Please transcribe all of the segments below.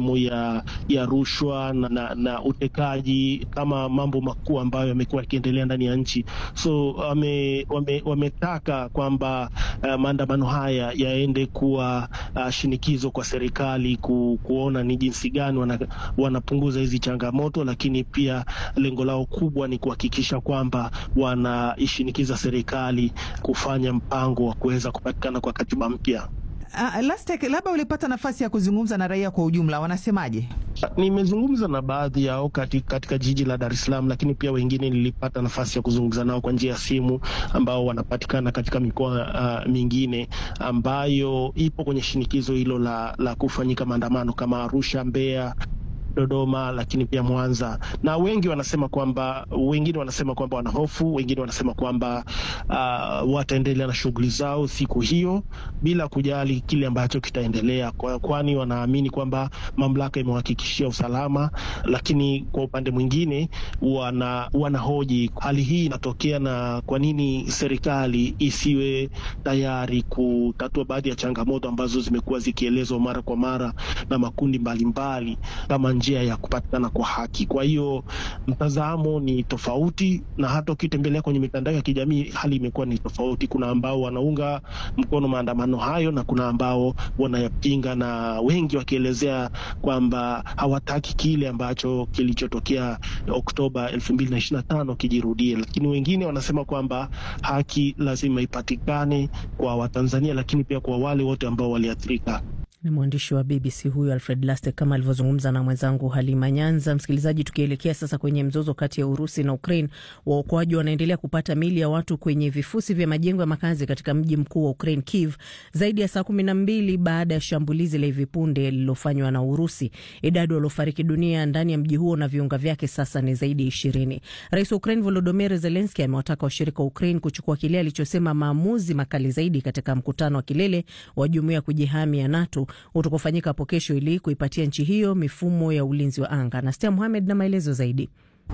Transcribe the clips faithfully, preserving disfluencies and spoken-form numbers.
ikiwemo ya ya rushwa na, na, na utekaji kama mambo makuu ambayo yamekuwa yakiendelea ndani ya nchi. So wame, wame, wametaka kwamba uh, maandamano haya yaende kuwa uh, shinikizo kwa serikali ku, kuona ni jinsi gani wana, wanapunguza hizi changamoto, lakini pia lengo lao kubwa ni kuhakikisha kwamba wanaishinikiza serikali kufanya mpango wa kuweza kupatikana kwa katiba mpya. Uh, Lastek, labda ulipata nafasi ya kuzungumza na raia kwa ujumla, wanasemaje? Nimezungumza na baadhi yao katika, katika jiji la Dar es Salaam, lakini pia wengine nilipata nafasi ya kuzungumza nao kwa njia ya simu ambao wanapatikana katika mikoa uh, mingine ambayo ipo kwenye shinikizo hilo la, la kufanyika maandamano kama Arusha, Mbeya, Dodoma, lakini pia Mwanza. Na wengi wanasema kwamba wengine wanasema kwamba wana hofu, wengine wanasema kwamba uh, wataendelea na shughuli zao siku hiyo bila kujali kile ambacho kitaendelea, kwa, kwani wanaamini kwamba mamlaka imewahakikishia usalama. Lakini kwa upande mwingine wana wanahoji hali hii inatokea na kwa nini serikali isiwe tayari kutatua baadhi ya changamoto ambazo zimekuwa zikielezwa mara kwa mara na makundi mbalimbali kama njia ya kupatikana kwa haki. Kwa hiyo mtazamo ni tofauti, na hata ukitembelea kwenye mitandao ya kijamii hali imekuwa ni tofauti. Kuna ambao wanaunga mkono maandamano hayo na kuna ambao wanayapinga, na wengi wakielezea kwamba hawataki kile ambacho kilichotokea Oktoba elfu mbili na ishirini na tano kijirudie. Lakini wengine wanasema kwamba haki lazima ipatikane kwa Watanzania, lakini pia kwa wale wote ambao waliathirika. Ni mwandishi wa B B C huyu Alfred Lastek kama alivyozungumza na mwenzangu Halima Nyanza. Msikilizaji, tukielekea sasa kwenye mzozo kati ya Urusi na Ukraine, waokoaji wanaendelea kupata miili ya watu kwenye vifusi vya majengo ya makazi katika mji mkuu wa Ukraine, Kiev, zaidi ya saa kumi na mbili baada ya shambulizi la hivi punde lililofanywa na Urusi. Idadi waliofariki dunia ndani ya mji huo na viunga vyake sasa ni zaidi ya ishirini. Rais wa Ukraine Volodymyr Zelensky amewataka washirika wa Ukraine kuchukua kile alichosema maamuzi makali zaidi katika mkutano wa kilele wa jumuiya ya kujihami ya NATO utakofanyika hapo kesho ili kuipatia nchi hiyo mifumo ya ulinzi wa anga. Nastia Mohamed na maelezo zaidi.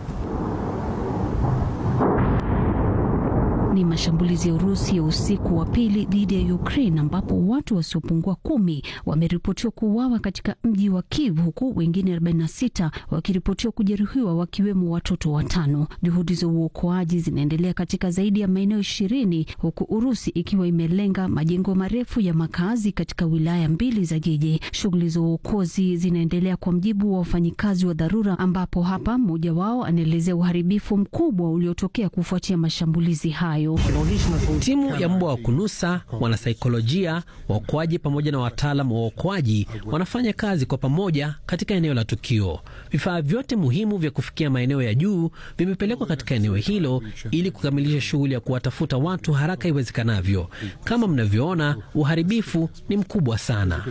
Ni mashambulizi ya Urusi ya usiku wa pili dhidi ya Ukraine ambapo watu wasiopungua kumi wameripotiwa kuuawa katika mji wa Kiev, huku wengine arobaini na sita wakiripotiwa kujeruhiwa, wakiwemo watoto watano. Juhudi za uokoaji zinaendelea katika zaidi ya maeneo ishirini, huku Urusi ikiwa imelenga majengo marefu ya makazi katika wilaya mbili za jiji. Shughuli za uokozi zinaendelea kwa mjibu wa wafanyikazi wa dharura, ambapo hapa mmoja wao anaelezea uharibifu mkubwa uliotokea kufuatia mashambulizi hayo. Timu ya mbwa wa kunusa, wanasaikolojia, waokoaji pamoja na wataalamu wa uokoaji wanafanya kazi kwa pamoja katika eneo la tukio. Vifaa vyote muhimu vya kufikia maeneo ya juu vimepelekwa katika eneo hilo ili kukamilisha shughuli ya kuwatafuta watu haraka iwezekanavyo. Kama mnavyoona, uharibifu ni mkubwa sana.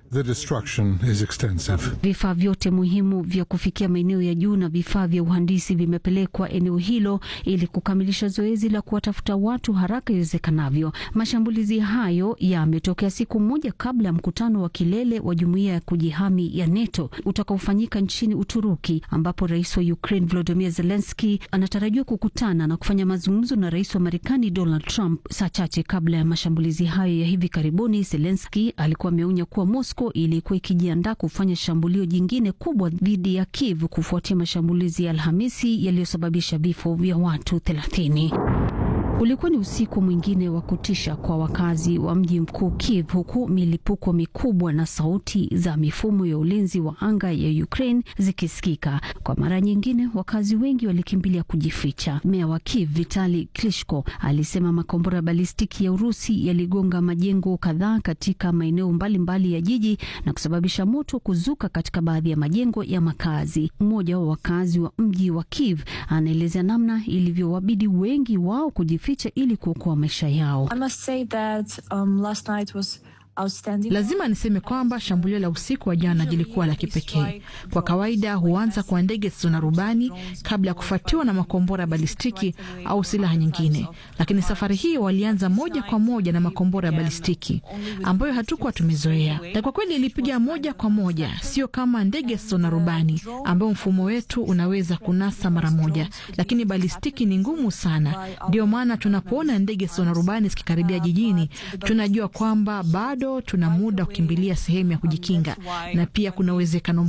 Vifaa vyote muhimu vya kufikia maeneo ya juu na vifaa vya uhandisi vimepelekwa eneo hilo ili kukamilisha zoezi la kuwatafuta watu haraka iwezekanavyo. Mashambulizi hayo yametokea siku moja kabla ya mkutano wa kilele wa jumuiya ya kujihami ya NATO utakaofanyika nchini Uturuki, ambapo rais wa Ukraine Volodymyr Zelensky anatarajiwa kukutana na kufanya mazungumzo na rais wa Marekani Donald Trump saa chache kabla ya mashambulizi hayo ya hivi karibuni. Zelensky alikuwa ameonya kuwa Moscow ilikuwa ikijiandaa kufanya shambulio jingine kubwa dhidi ya Kiev kufuatia mashambulizi ya Alhamisi yaliyosababisha vifo vya watu thelathini. Ulikuwa ni usiku mwingine wa kutisha kwa wakazi wa mji mkuu Kiev, huku milipuko mikubwa na sauti za mifumo ya ulinzi wa anga ya Ukraine zikisikika. Kwa mara nyingine, wakazi wengi walikimbilia kujificha. Meya wa Kiev Vitali Klitschko alisema makombora ya balistiki ya Urusi yaligonga majengo kadhaa katika maeneo mbalimbali ya jiji na kusababisha moto kuzuka katika baadhi ya majengo ya makazi. Mmoja wa wakazi wa mji wa Kiev anaeleza namna ilivyowabidi wengi wao kujificha ili kuokoa maisha yao. I must say that um, last night was Lazima niseme kwamba shambulio la usiku wa jana lilikuwa la kipekee. Kwa kawaida huanza kwa ndege zisizo na rubani kabla ya kufuatiwa na makombora balistiki au silaha nyingine, lakini safari hii walianza moja kwa moja na makombora ya balistiki ambayo hatukuwa tumezoea, na kwa kweli ilipiga moja kwa moja, sio kama ndege zisizo na rubani ambayo mfumo wetu unaweza kunasa mara moja, lakini balistiki ni ngumu sana. Ndio maana tunapoona ndege zisizo na rubani zikikaribia jijini, tunajua kwamba bado tuna muda kukimbilia sehemu ya kujikinga, na pia kuna uwezekano